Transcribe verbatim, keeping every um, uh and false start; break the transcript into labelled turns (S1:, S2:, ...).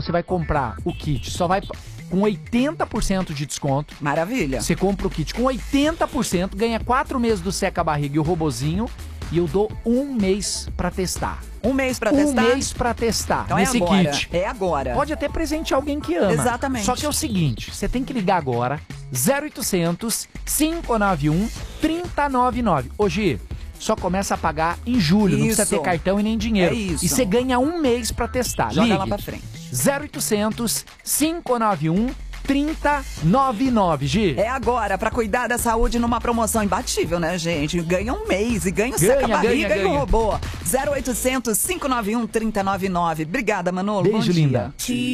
S1: você vai comprar o kit, só vai com oitenta por cento de desconto.
S2: Maravilha.
S1: Você compra o kit com oitenta por cento, ganha quatro meses do seca-barriga e o robozinho, e eu dou um mês pra testar.
S2: Um mês pra
S1: um
S2: testar?
S1: Um mês pra testar,
S2: então
S1: nesse
S2: é agora.
S1: kit.
S2: É agora.
S1: Pode até presentear alguém que ama.
S2: Exatamente.
S1: Só que é o seguinte, você tem que ligar agora, zero oitocentos, cinco nove um, três zero nove nove. Ô, Gi, só começa a pagar em julho, não precisa ter cartão e nem dinheiro.
S2: É isso.
S1: E você ganha um mês pra testar.
S2: Joga
S1: Ligue.
S2: lá pra frente.
S1: zero oitocentos, cinco nove um, três zero nove nove, Gi.
S2: É agora, pra cuidar da saúde numa promoção imbatível, né, gente? Ganha um mês e ganha o
S1: Ganha,
S2: seca-barriga
S1: ganha,
S2: e o
S1: ganha.
S2: robô. zero oitocentos, cinco nove um, três zero nove nove. Obrigada, Manolo.
S1: Beijo,
S2: Bom dia.
S1: linda.